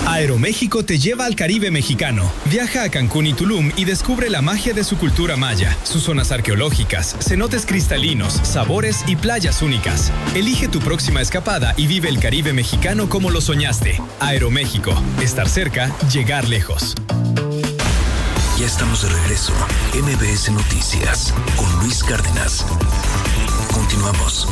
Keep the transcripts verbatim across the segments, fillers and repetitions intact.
Aeroméxico te lleva al Caribe mexicano. Viaja a Cancún y Tulum y descubre la magia de su cultura maya, sus zonas arqueológicas, cenotes cristalinos, sabores y playas únicas. Elige tu próxima escapada y vive el Caribe mexicano como lo soñaste. Aeroméxico. Estar cerca, llegar lejos. Ya estamos de regreso. M B S Noticias con Luis Cárdenas. Continuamos.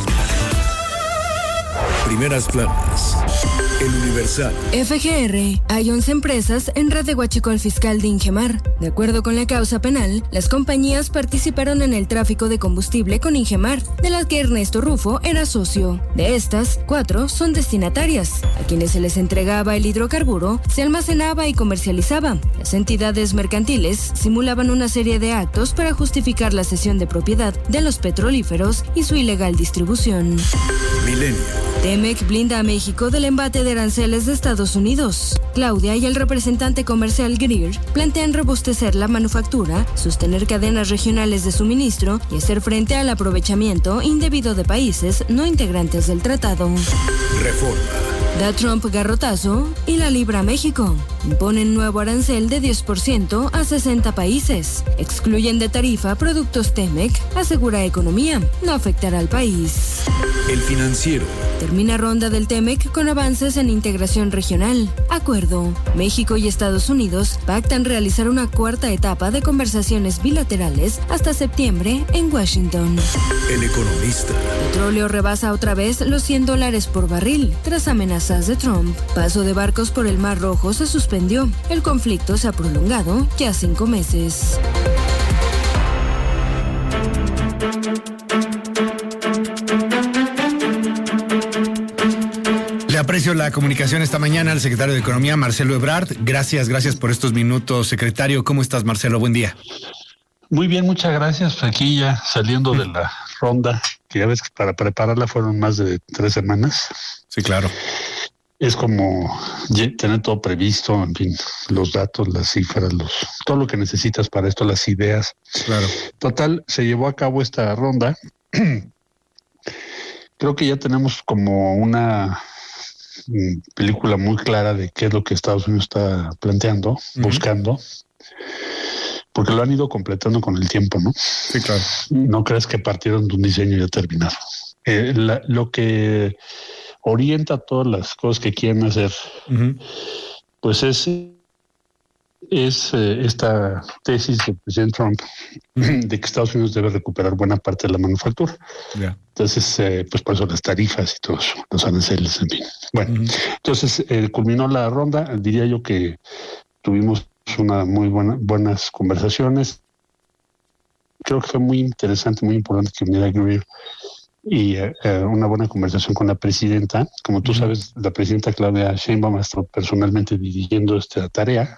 Primeras planas. El Universal. F G R. Hay once empresas en red de huachicol fiscal de Ingemar. De acuerdo con la causa penal, las compañías participaron en el tráfico de combustible con Ingemar, de las que Ernesto Rufo era socio. De estas, cuatro son destinatarias. A quienes se les entregaba el hidrocarburo, se almacenaba y comercializaba. Las entidades mercantiles simulaban una serie de actos para justificar la cesión de propiedad de los petrolíferos y su ilegal distribución. Milenio. Temec blinda a México del embate de aranceles de Estados Unidos. Claudia y el representante comercial Greer plantean robustecer la manufactura, sostener cadenas regionales de suministro y hacer frente al aprovechamiento indebido de países no integrantes del tratado. Reforma. Da Trump garrotazo y la libra a México. Imponen nuevo arancel de diez por ciento a sesenta países. Excluyen de tarifa productos Temec, asegura economía. No afectará al país. El Financiero. Termina ronda del Temec con avances en integración regional. Acuerdo. México y Estados Unidos pactan realizar una cuarta etapa de conversaciones bilaterales hasta septiembre en Washington. El Economista. Petróleo rebasa otra vez los cien dólares por barril tras amenazas de Trump. Paso de barcos por el Mar Rojo se suspendió. El conflicto se ha prolongado ya cinco meses. Le aprecio la comunicación esta mañana al secretario de Economía, Marcelo Ebrard. Gracias, gracias por estos minutos, secretario. ¿Cómo estás, Marcelo? Buen día. Muy bien, muchas gracias. Aquí ya saliendo de la ronda, que ya ves que para prepararla fueron más de tres semanas. Sí, claro. Es como tener todo previsto, en fin, los datos, las cifras, los todo lo que necesitas para esto, las ideas. Claro. Total, se llevó a cabo esta ronda. Creo que ya tenemos como una película muy clara de qué es lo que Estados Unidos está planteando, uh-huh. buscando, porque lo han ido completando con el tiempo, ¿no? Sí, claro. No crees que partieron de un diseño ya terminado. Eh, la, lo que orienta todas las cosas que quieren hacer, uh-huh. pues es, es eh, esta tesis del presidente Trump uh-huh. de que Estados Unidos debe recuperar buena parte de la manufactura. Yeah. Entonces, eh, pues por eso las tarifas y todo eso, los aranceles, en fin. Bueno, uh-huh. entonces eh, culminó la ronda. Diría yo que tuvimos una muy buena, buenas conversaciones. Creo que fue muy interesante, muy importante que viniera Greer y eh, una buena conversación con la presidenta. Como tú uh-huh. sabes, la presidenta Claudia Sheinbaum ha estado personalmente dirigiendo esta tarea.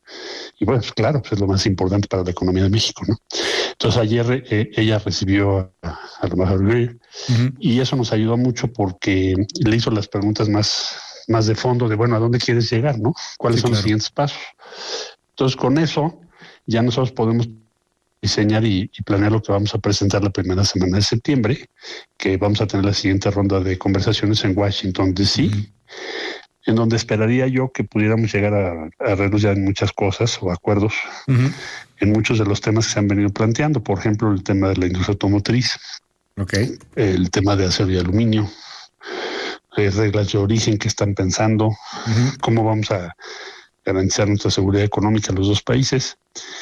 Y bueno, pues claro, pues es lo más importante para la economía de México, ¿no? Entonces ayer eh, ella recibió a, a la embajadora Greer uh-huh. y eso nos ayudó mucho porque le hizo las preguntas más, más de fondo de, bueno, ¿a dónde quieres llegar, no? ¿Cuáles sí, son claro. los siguientes pasos? Entonces con eso ya nosotros podemos diseñar y, y planear lo que vamos a presentar la primera semana de septiembre, que vamos a tener la siguiente ronda de conversaciones en Washington, D C, uh-huh. en donde esperaría yo que pudiéramos llegar a, a arreglos ya en muchas cosas o acuerdos uh-huh. en muchos de los temas que se han venido planteando. Por ejemplo, el tema de la industria automotriz, okay. el tema de acero y aluminio, eh, reglas de origen que están pensando, uh-huh. cómo vamos a garantizar nuestra seguridad económica en los dos países,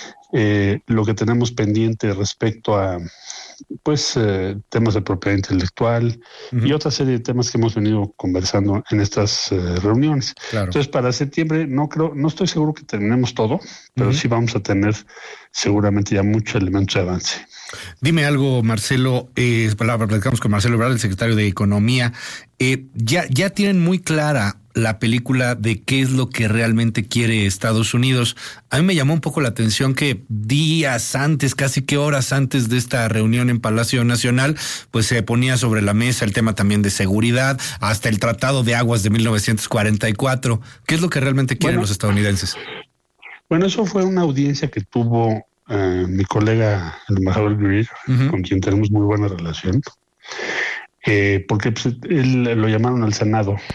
eh, lo que tenemos pendiente respecto a pues eh, temas de propiedad intelectual uh-huh. y otra serie de temas que hemos venido conversando en estas eh, reuniones. Claro. Entonces, para septiembre no creo, no estoy seguro que terminemos todo, pero uh-huh. sí vamos a tener seguramente ya muchos elementos de avance. Dime algo, Marcelo, eh, platicamos con Marcelo Ebrard, el secretario de Economía. Eh, ya, ya tienen muy clara la película de qué es lo que realmente quiere Estados Unidos. A mí me llamó un poco la atención que días antes, casi que horas antes de esta reunión en Palacio Nacional, pues se ponía sobre la mesa el tema también de seguridad, hasta el Tratado de Aguas de mil novecientos cuarenta y cuatro. ¿Qué es lo que realmente quieren bueno, los estadounidenses? Bueno, eso fue una audiencia que tuvo uh, mi colega, el embajador Greer, uh-huh. con quien tenemos muy buena relación, eh, porque pues, él lo llamaron al Senado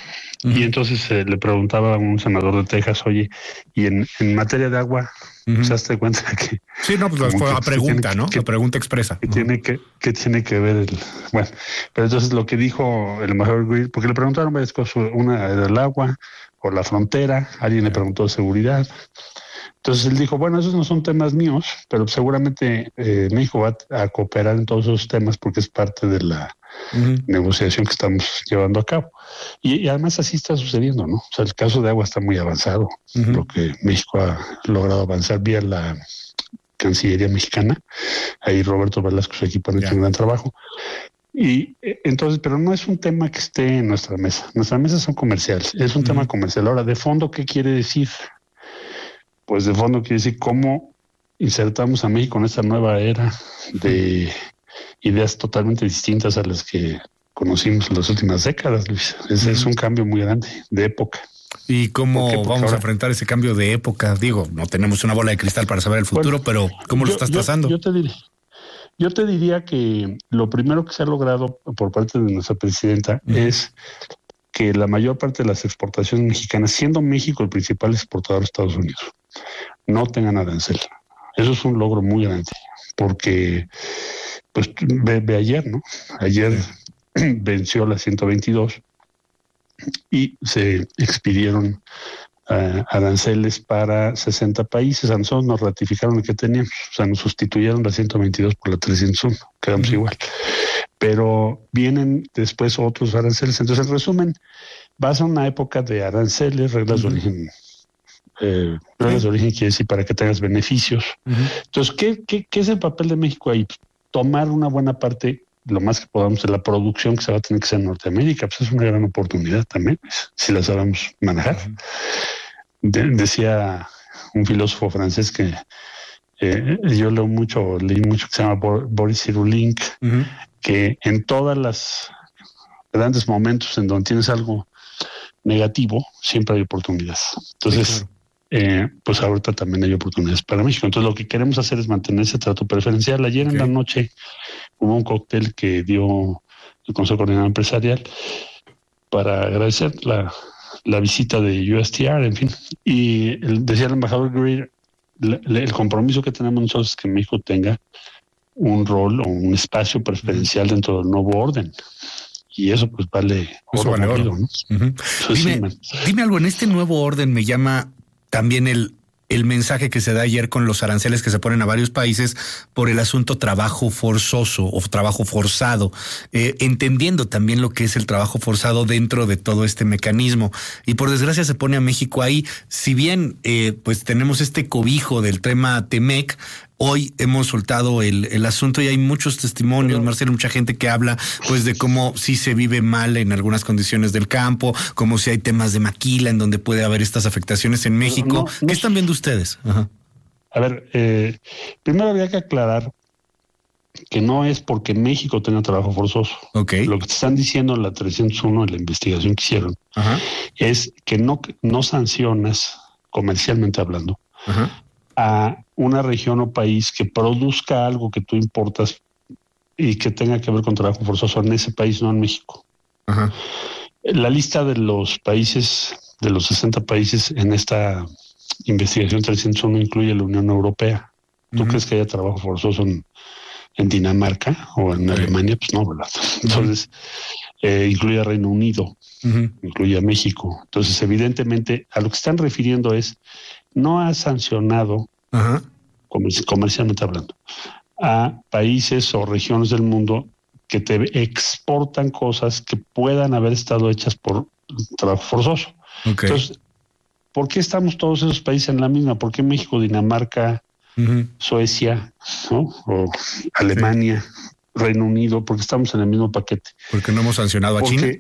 Uh-huh. Y entonces eh, le preguntaba a un senador de Texas, oye, y en, en materia de agua, uh-huh. ¿se das cuenta que... Sí, no, pues fue la pregunta, que, ¿no? Que, la pregunta expresa. Que, uh-huh. tiene que, que tiene que ver el... Bueno, pero entonces lo que dijo el embajador Greer, porque le preguntaron varias cosas, una era el agua o la frontera, alguien uh-huh. le preguntó de seguridad. Entonces él dijo, bueno, esos no son temas míos, pero seguramente eh, México va a cooperar en todos esos temas porque es parte de la uh-huh. negociación que estamos llevando a cabo. Y, y además así está sucediendo, ¿no? O sea, el caso de agua está muy avanzado, uh-huh. lo que México ha logrado avanzar vía la Cancillería mexicana. Ahí Roberto Velasco y su equipo han hecho yeah. un gran trabajo. Y entonces, pero no es un tema que esté en nuestra mesa. Nuestras mesas son comerciales, es un uh-huh. tema comercial. Ahora, de fondo, ¿qué quiere decir? Pues de fondo quiere decir cómo insertamos a México en esta nueva era de ideas totalmente distintas a las que conocimos en las últimas décadas, Luis. Ese uh-huh. es un cambio muy grande de época. ¿Y cómo Porque, vamos ahora, a enfrentar ese cambio de época? Digo, no tenemos una bola de cristal para saber el futuro, bueno, pero ¿cómo yo, lo estás trazando? Yo, yo, te diría, yo te diría que lo primero que se ha logrado por parte de nuestra presidenta uh-huh. es que la mayor parte de las exportaciones mexicanas, siendo México el principal exportador de Estados Unidos, no tengan arancel. Eso es un logro muy grande, porque pues ve, ve ayer, ¿no? Ayer sí. venció la ciento veintidós y se expidieron uh, aranceles para sesenta países. A nosotros nos ratificaron el que teníamos, o sea, nos sustituyeron la ciento veintidós por la trescientos uno, quedamos uh-huh. igual. Pero vienen después otros aranceles. Entonces, en resumen, va a ser una época de aranceles, reglas uh-huh. de origen. Eh, reglas de origen quiere decir para que tengas beneficios. Uh-huh. Entonces, ¿qué, qué, ¿qué es el papel de México ahí? Pues, tomar una buena parte, lo más que podamos, de la producción que se va a tener que hacer en Norteamérica. Pues es una gran oportunidad también, pues, si la sabemos manejar. Uh-huh. De, decía un filósofo francés que eh, yo leo mucho, leí mucho, que se llama Boris Cyrulnik, uh-huh. que en todas las grandes momentos en donde tienes algo negativo, siempre hay oportunidades. Entonces, sí, claro. eh, pues ahorita también hay oportunidades para México. Entonces, lo que queremos hacer es mantener ese trato preferencial. Ayer okay. en la noche hubo un cóctel que dio el Consejo Coordinador Empresarial para agradecer la, la visita de U S T R, en fin. Y el, decía el embajador Greer, el, el compromiso que tenemos nosotros es que México tenga un rol o un espacio preferencial uh-huh. dentro del nuevo orden. Y eso pues vale eso oro, vale oro. ¿no? Uh-huh. Dime, dime algo, en este nuevo orden me llama también el, el mensaje que se da ayer con los aranceles que se ponen a varios países por el asunto trabajo forzoso o trabajo forzado, eh, entendiendo también lo que es el trabajo forzado dentro de todo este mecanismo. Y por desgracia se pone a México ahí, si bien eh, pues tenemos este cobijo del tema Temec. Hoy hemos soltado el, el asunto y hay muchos testimonios, Marcelo, mucha gente que habla pues de cómo sí se vive mal en algunas condiciones del campo, como si hay temas de maquila en donde puede haber estas afectaciones en México. No, no, ¿Qué no, están viendo ustedes? Ajá. A ver, eh, primero habría que aclarar que no es porque México tenga trabajo forzoso. Okay. Lo que te están diciendo en la trescientos uno, en la investigación que hicieron, Ajá. es que no, no sancionas, comercialmente hablando, Ajá. a una región o país que produzca algo que tú importas y que tenga que ver con trabajo forzoso en ese país, no en México. Ajá. La lista de los países, de los sesenta países en esta investigación trescientos uno incluye la Unión Europea. ¿Tú uh-huh. crees que haya trabajo forzoso en, en Dinamarca o en okay. Alemania? Pues no, ¿verdad? Entonces, uh-huh. eh, incluye a Reino Unido, uh-huh. incluye a México. Entonces, evidentemente, a lo que están refiriendo es, no ha sancionado Ajá. comercialmente hablando, a países o regiones del mundo que te exportan cosas que puedan haber estado hechas por trabajo forzoso. Okay. Entonces, ¿por qué estamos todos esos países en la misma? ¿Por qué México, Dinamarca, uh-huh. Suecia, ¿no? o Alemania, sí. Reino Unido? ¿Por qué estamos en el mismo paquete? Porque no hemos sancionado a Porque, China.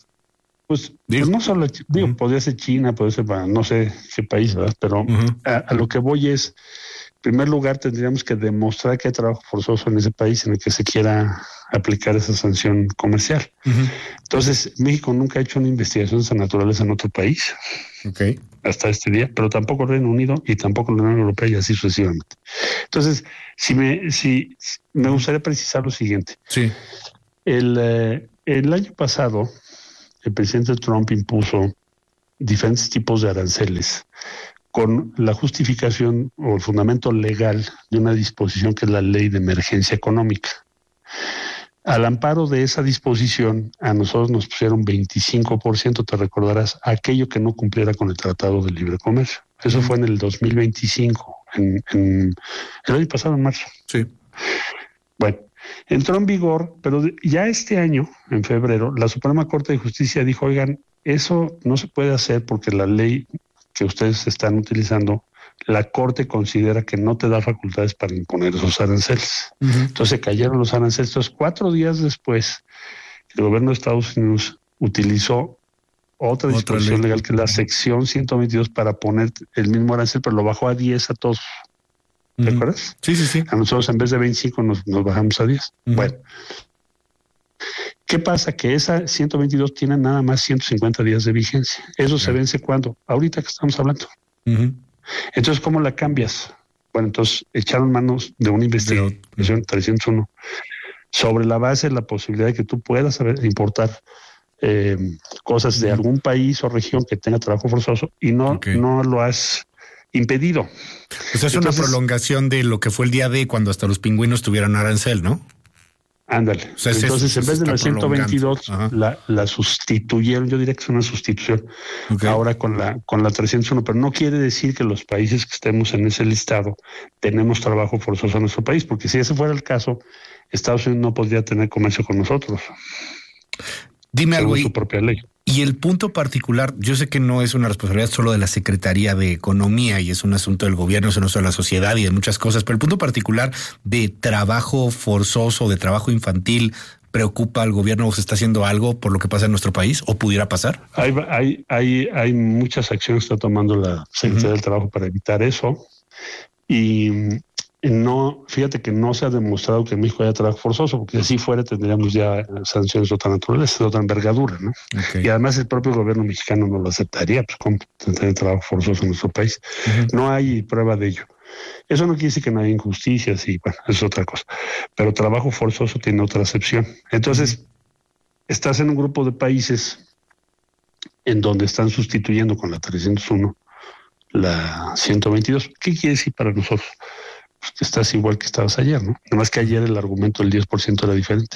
Pues, pues no solo, digo, uh-huh. podría ser China, podría ser, no sé qué país, ¿verdad? Pero uh-huh. a, a lo que voy es, en primer lugar, tendríamos que demostrar que hay trabajo forzoso en ese país en el que se quiera aplicar esa sanción comercial. Uh-huh. Entonces, México nunca ha hecho una investigación de esa naturaleza en otro país. Okay. Hasta este día, pero tampoco el Reino Unido y tampoco la Unión Europea y así sucesivamente. Entonces, si me, si, me gustaría precisar lo siguiente. Sí. El, eh, el año pasado, el presidente Trump impuso diferentes tipos de aranceles con la justificación o el fundamento legal de una disposición que es la Ley de Emergencia Económica. Al amparo de esa disposición, a nosotros nos pusieron veinticinco por ciento, te recordarás, aquello que no cumpliera con el Tratado de Libre Comercio. Eso fue en el dos mil veinticinco, en, en el año pasado, en marzo. Sí. Bueno, entró en vigor, pero ya este año, en febrero, la Suprema Corte de Justicia dijo, oigan, eso no se puede hacer porque la ley que ustedes están utilizando, la Corte considera que no te da facultades para imponer esos aranceles. Uh-huh. Entonces cayeron los aranceles. Entonces, cuatro días después, el gobierno de Estados Unidos utilizó otra, otra disposición ley legal, que es la sección ciento veintidós, para poner el mismo arancel, pero lo bajó a diez a todos. ¿Te uh-huh. acuerdas? Sí, sí, sí. A nosotros en vez de veinticinco nos, nos bajamos a diez. Uh-huh. Bueno. ¿Qué pasa? Que esa ciento veintidós tiene nada más ciento cincuenta días de vigencia. Eso uh-huh. se vence cuando, ahorita que estamos hablando. Uh-huh. Entonces, ¿cómo la cambias? Bueno, entonces echaron manos de una investigación trescientos uno sobre la base de la posibilidad de que tú puedas saber, importar eh, cosas de algún país o región que tenga trabajo forzoso y no, okay. no lo has impedido. Pues es entonces, una prolongación de lo que fue el día de cuando hasta los pingüinos tuvieron arancel, ¿no? Ándale. O sea, entonces, en vez de la ciento veintidós, la, la sustituyeron, yo diría que es una sustitución, okay. ahora con la con la trescientos uno, pero no quiere decir que los países que estemos en ese listado tenemos trabajo forzoso en nuestro país, porque si ese fuera el caso, Estados Unidos no podría tener comercio con nosotros. Dime algo. Según su propia ley. Y el punto particular, yo sé que no es una responsabilidad solo de la Secretaría de Economía y es un asunto del gobierno, es un asunto de la sociedad y de muchas cosas, pero el punto particular de trabajo forzoso, de trabajo infantil, ¿preocupa al gobierno o se está haciendo algo por lo que pasa en nuestro país o pudiera pasar? Hay, hay, hay, hay muchas acciones que está tomando la Secretaría uh-huh. del Trabajo para evitar eso y no, fíjate que no se ha demostrado que en México haya trabajo forzoso, porque si así fuera tendríamos ya sanciones de otra naturaleza, de otra envergadura, ¿no? Okay. Y además el propio gobierno mexicano no lo aceptaría, pues cómo tener trabajo forzoso en nuestro país. Uh-huh. No hay prueba de ello. Eso no quiere decir que no haya injusticias y bueno, eso es otra cosa. Pero trabajo forzoso tiene otra acepción. Entonces, uh-huh. estás en un grupo de países en donde están sustituyendo con la trescientos uno la ciento veintidós. ¿Qué quiere decir para nosotros? Pues que estás igual que estabas ayer, ¿no? Nada más que ayer el argumento del diez por ciento era diferente.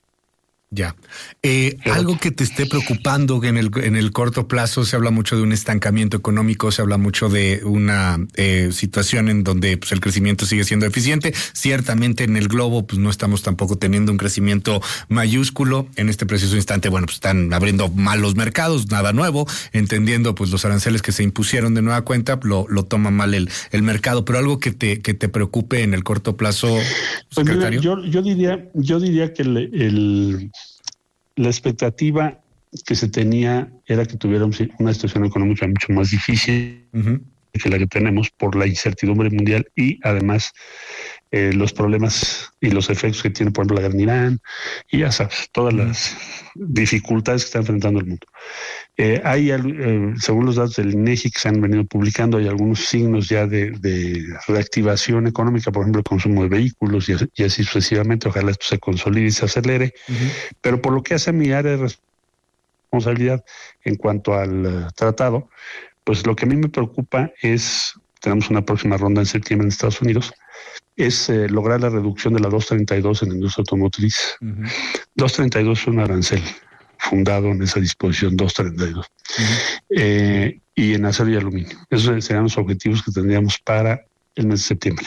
Ya. Eh, algo que te esté preocupando en el, en el corto plazo, se habla mucho de un estancamiento económico, se habla mucho de una eh, situación en donde pues, el crecimiento sigue siendo eficiente. Ciertamente en el globo pues no estamos tampoco teniendo un crecimiento mayúsculo. En este preciso instante, bueno, pues están abriendo mal los mercados, nada nuevo, entendiendo pues los aranceles que se impusieron de nueva cuenta, lo, lo toma mal el, el mercado. Pero algo que te, que te preocupe en el corto plazo, secretario. Pues mira, yo, yo diría, yo diría que el, el la expectativa que se tenía era que tuviéramos una situación económica mucho más difícil uh-huh. que la que tenemos por la incertidumbre mundial y además eh, los problemas y los efectos que tiene, por ejemplo, la guerra en Irán y ya sabes, todas uh-huh. las dificultades que está enfrentando el mundo. Eh, hay, eh, según los datos del INEGI que se han venido publicando, hay algunos signos ya de, de reactivación económica, por ejemplo, el consumo de vehículos y así, y así sucesivamente. Ojalá esto se consolide y se acelere. Uh-huh. Pero por lo que hace a mi área de responsabilidad en cuanto al uh, tratado, pues lo que a mí me preocupa es, tenemos una próxima ronda en septiembre en Estados Unidos, es eh, lograr la reducción de la doscientos treinta y dos en la industria automotriz. Uh-huh. doscientos treinta y dos es un arancel fundado en esa disposición doscientos treinta y dos. Uh-huh. Eh, y en acero y aluminio. Esos serían los objetivos que tendríamos para el mes de septiembre.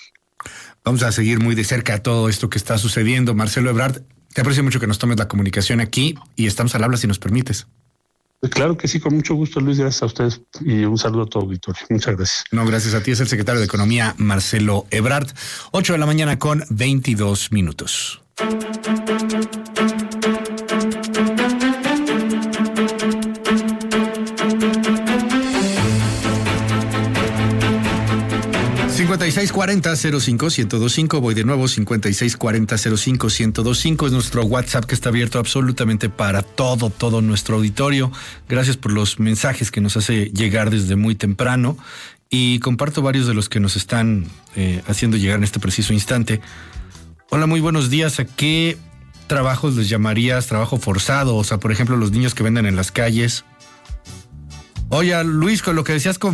Vamos a seguir muy de cerca todo esto que está sucediendo. Marcelo Ebrard, te aprecio mucho que nos tomes la comunicación aquí y estamos al habla si nos permites. Claro que sí, con mucho gusto, Luis, gracias a ustedes y un saludo a todo auditorio. Muchas gracias. No, gracias a ti, es el secretario de Economía, Marcelo Ebrard. ocho de la mañana con veintidós minutos. cincuenta y seis cuarenta cero cinco ciento veinticinco, voy de nuevo, cincuenta y seis cuarenta cero cinco ciento veinticinco es nuestro WhatsApp que está abierto absolutamente para todo, todo nuestro auditorio. Gracias por los mensajes que nos hace llegar desde muy temprano y comparto varios de los que nos están eh, haciendo llegar en este preciso instante. Hola, muy buenos días. ¿A qué trabajos les llamarías trabajo forzado? O sea, por ejemplo, los niños que venden en las calles. Oye, Luis, con lo que decías con